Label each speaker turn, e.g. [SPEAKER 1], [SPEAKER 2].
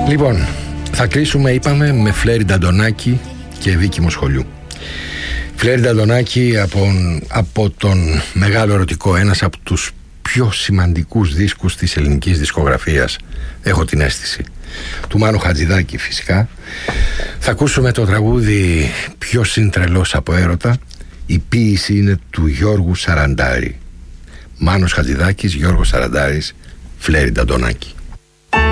[SPEAKER 1] Λοιπόν, θα κλείσουμε, είπαμε, με Φλέρι Νταντονάκη και Βίκη Μοσχολιού. Φλέρι Νταντονάκη από τον Μεγάλο Ερωτικό, ένας από τους πιο σημαντικούς δίσκους της ελληνικής δισκογραφίας, έχω την αίσθηση, του Μάνου Χατζηδάκη φυσικά. Θα ακούσουμε το τραγούδι «Ποιος είναι τρελός από έρωτα». Η ποίηση είναι του Γιώργου Σαραντάρη. Μάνος Χατζηδάκης, Γιώργος Σαραντάρης, Φλέρι Νταντονάκη.